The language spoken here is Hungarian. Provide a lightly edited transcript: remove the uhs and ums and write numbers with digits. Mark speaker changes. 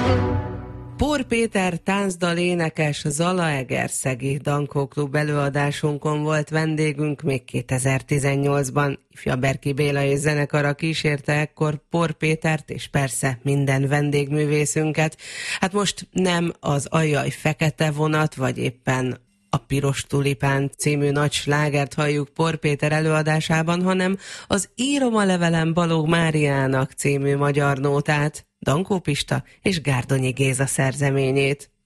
Speaker 1: Pór Péter táncdal énekes Zalaegerszegi Dankó Klub előadásunkon volt vendégünk még 2018-ban. Ifja Berki Béla és zenekara kísérte ekkor Pór Pétert és persze minden vendégművészünket. Hát most nem az Ajjaj fekete vonat, vagy éppen a Piros tulipán című nagy slágert halljuk Pór Péter előadásában, hanem az Írom a levelem Balogh Máriának című magyar nótát, Dankó Pista és Gárdonyi Géza szerzeményét.